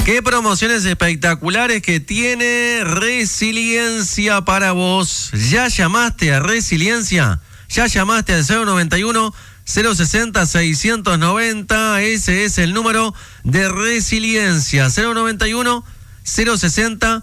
Qué promociones espectaculares que tiene Resiliencia para vos. ¿Ya llamaste a Resiliencia? ¿Ya llamaste al 091 060 690? Ese es el número de Resiliencia. 091 060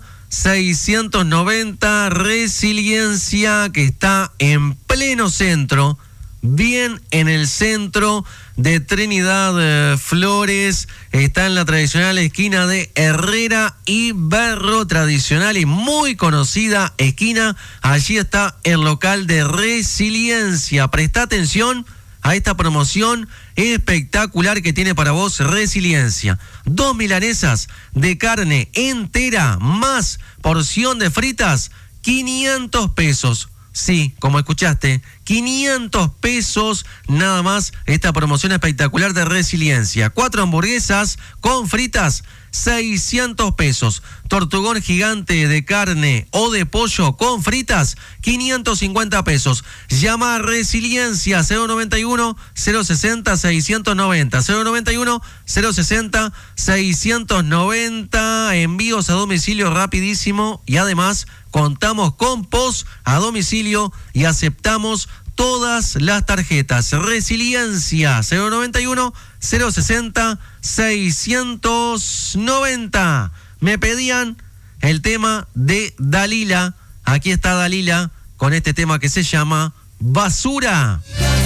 690. Resiliencia, que está en pleno centro, bien en el centro de Trinidad Flores. Está en la tradicional esquina de Herrera y Berro, tradicional y muy conocida esquina. Allí está el local de Resiliencia. Presta atención a esta promoción espectacular que tiene para vos Resiliencia. 2 milanesas de carne entera más porción de fritas, 500 pesos. Sí, como escuchaste, 500 pesos nada más esta promoción espectacular de Resiliencia. 4 hamburguesas con fritas, 600 pesos. Tortugón gigante de carne o de pollo con fritas, 550 pesos. Llama a Resiliencia 091 060 690. 091 060 690. Envíos a domicilio rapidísimo y además contamos con POS a domicilio y aceptamos todas las tarjetas. Resiliencia 091 060 690. Me pedían el tema de Dalila. Aquí está Dalila con este tema que se llama Basura.